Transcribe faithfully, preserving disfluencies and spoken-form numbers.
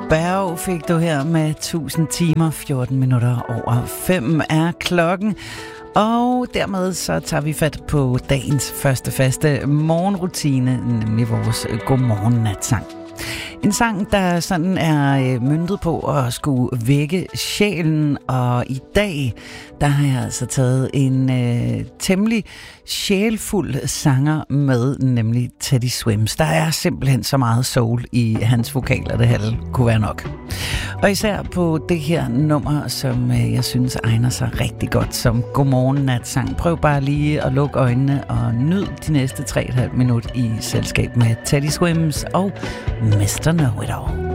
Berg fik du her med tusind timer, fjorten minutter over fem er klokken. Og dermed så tager vi fat på dagens første faste morgenrutine, nemlig vores godmorgen-natsang. En sang, der sådan er møntet på at skulle vække sjælen, og i dag, der har jeg altså taget en øh, temmelig sjælfuld sanger med, nemlig Teddy Swims. Der er simpelthen så meget soul i hans vokaler, det halve kunne være nok. Og især på det her nummer, som øh, jeg synes egner sig rigtig godt som godmorgen-natsang. Prøv bare lige at lukke øjnene og nyd de næste tre komma fem minut i selskab med Teddy Swims og mister Know It All.